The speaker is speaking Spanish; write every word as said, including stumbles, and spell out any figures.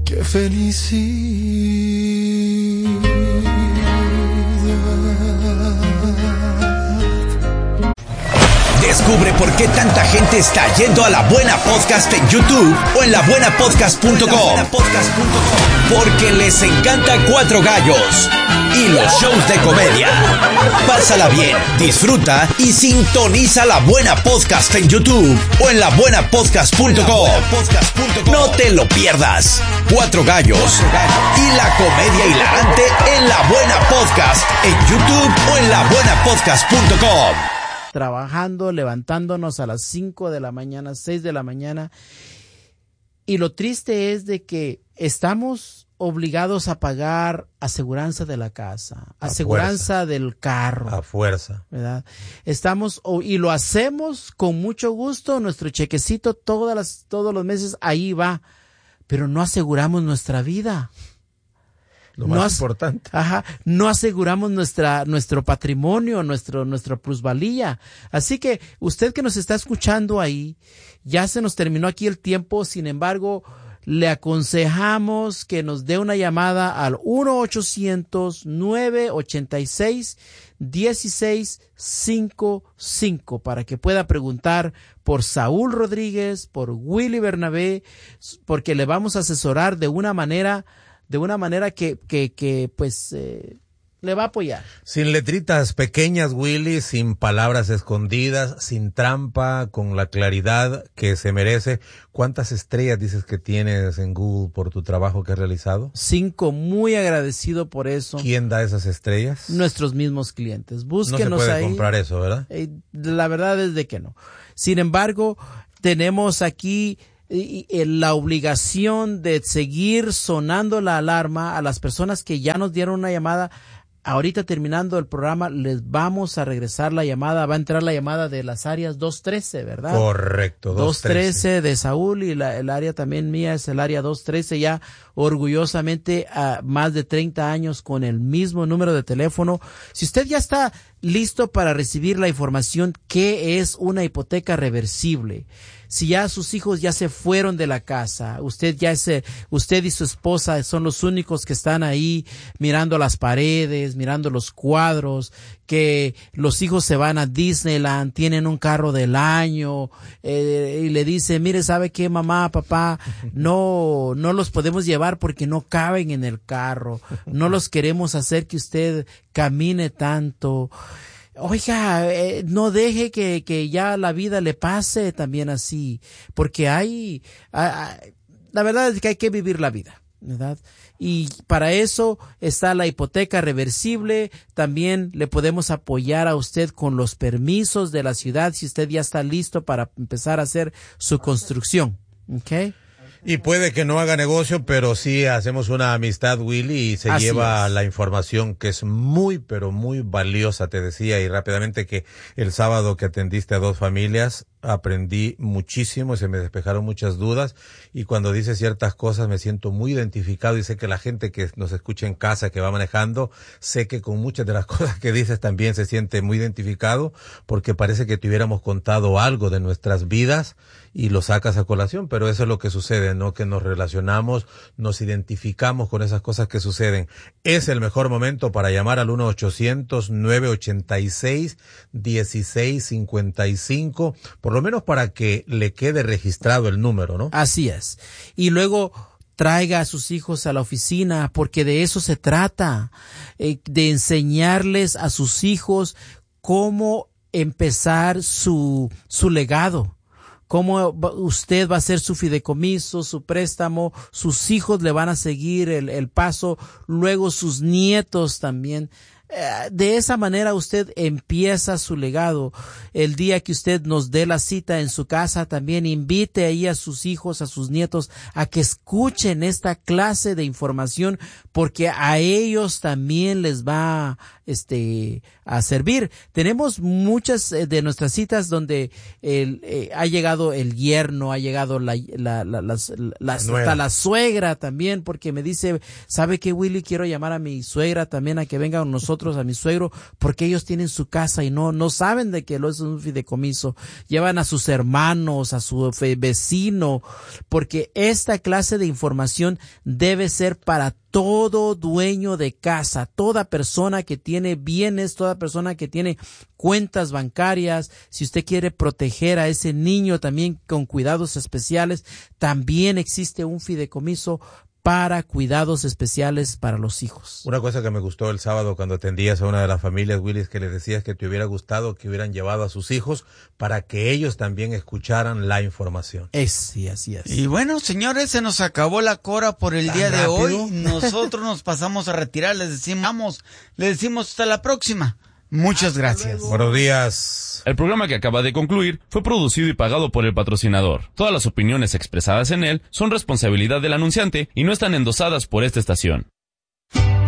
qué felicidad. Descubre por qué tanta gente está yendo a La Buena Podcast en YouTube o en la buena podcast punto com. Porque les encanta Cuatro Gallos y los shows de comedia. Pásala bien, disfruta y sintoniza La Buena Podcast en YouTube o en la buena podcast punto com. No te lo pierdas. Cuatro Gallos y la comedia hilarante en La Buena Podcast en YouTube o en la buena podcast punto com. Trabajando, levantándonos a las cinco de la mañana, seis de la mañana. Y lo triste es de que estamos obligados a pagar aseguranza de la casa, a aseguranza fuerza. del carro. A fuerza. ¿Verdad? Estamos, y lo hacemos con mucho gusto, nuestro chequecito todas las, todos los meses ahí va, pero no aseguramos nuestra vida. Lo más no as- importante. Ajá, no aseguramos nuestra, nuestro patrimonio, nuestro, nuestra plusvalía. Así que usted que nos está escuchando ahí, ya se nos terminó aquí el tiempo, sin embargo, le aconsejamos que nos dé una llamada al uno ochocientos, nueve ochenta y seis, dieciséis cincuenta y cinco para que pueda preguntar por Saúl Rodríguez, por Willy Bernabé, porque le vamos a asesorar de una manera de una manera que, que, que pues, eh, le va a apoyar. Sin letritas pequeñas, Willy, sin palabras escondidas, sin trampa, con la claridad que se merece. ¿Cuántas estrellas dices que tienes en Google por tu trabajo que has realizado? Cinco, muy agradecido por eso. ¿Quién da esas estrellas? Nuestros mismos clientes. Búsquenos no se puede ahí. comprar eso, ¿verdad? Eh, la verdad es de que no. Sin embargo, tenemos aquí y la obligación de seguir sonando la alarma a las personas que ya nos dieron una llamada. Ahorita terminando el programa les vamos a regresar la llamada, va a entrar la llamada de las áreas dos trece, ¿verdad? Correcto, dos trece de Saúl y la, el área también mía es el área dos trece, ya orgullosamente a más de treinta años con el mismo número de teléfono. Si usted ya está listo para recibir la información, ¿qué es una hipoteca reversible? Si ya sus hijos ya se fueron de la casa, usted ya es, usted y su esposa son los únicos que están ahí mirando las paredes, mirando los cuadros, que los hijos se van a Disneyland, tienen un carro del año, eh, y le dice, mire, ¿sabe qué, mamá, papá? No, no los podemos llevar porque no caben en el carro, no los queremos hacer que usted camine tanto. Oiga, eh, no deje que, que ya la vida le pase también así, porque hay, hay, la verdad es que hay que vivir la vida, ¿verdad? Y para eso está la hipoteca reversible. También le podemos apoyar a usted con los permisos de la ciudad si usted ya está listo para empezar a hacer su construcción, ¿ok? Y puede que no haga negocio, pero sí hacemos una amistad, Willy, y se Así lleva es. la información que es muy, pero muy valiosa. Te decía y rápidamente que el sábado que atendiste a dos familias, aprendí muchísimo, se me despejaron muchas dudas, y cuando dices ciertas cosas me siento muy identificado, y sé que la gente que nos escucha en casa, que va manejando, sé que con muchas de las cosas que dices también se siente muy identificado, porque parece que te hubiéramos contado algo de nuestras vidas y lo sacas a colación, pero eso es lo que sucede, ¿no? Que nos relacionamos, nos identificamos con esas cosas que suceden. Es el mejor momento para llamar al uno ochocientos, nueve ochenta y seis, dieciséis cincuenta y cinco, por lo menos para que le quede registrado el número, ¿no? Así es. Y luego traiga a sus hijos a la oficina, porque de eso se trata, eh, de enseñarles a sus hijos cómo empezar su, su legado. Cómo usted va a hacer su fideicomiso, su préstamo, sus hijos le van a seguir el, el paso, luego sus nietos también. De esa manera usted empieza su legado. El día que usted nos dé la cita en su casa, también invite ahí a sus hijos, a sus nietos, a que escuchen esta clase de información, porque a ellos también les va, este a servir. Tenemos muchas eh, de nuestras citas donde el, eh, ha llegado el yerno, ha llegado la, la, la, las, la, hasta la suegra también, porque me dice, ¿sabe qué, Willy? Quiero llamar a mi suegra también a que venga con nosotros, a mi suegro, porque ellos tienen su casa y no, no saben de que lo es un fideicomiso. Llevan a sus hermanos, a su vecino, porque esta clase de información debe ser para todo dueño de casa, toda persona que tiene bienes, toda persona que tiene cuentas bancarias. Si usted quiere proteger a ese niño también con cuidados especiales, también existe un fideicomiso para cuidados especiales para los hijos. Una cosa que me gustó el sábado cuando atendías a una de las familias, Willy, es que le decías que te hubiera gustado que hubieran llevado a sus hijos para que ellos también escucharan la información. Es, sí, así es. Y bueno, señores, se nos acabó la cora por el día de hoy. Nosotros nos pasamos a retirar, les decimos, vamos, les decimos hasta la próxima. Muchas gracias. Buenos días. El programa que acaba de concluir fue producido y pagado por el patrocinador. Todas las opiniones expresadas en él son responsabilidad del anunciante y no están endosadas por esta estación.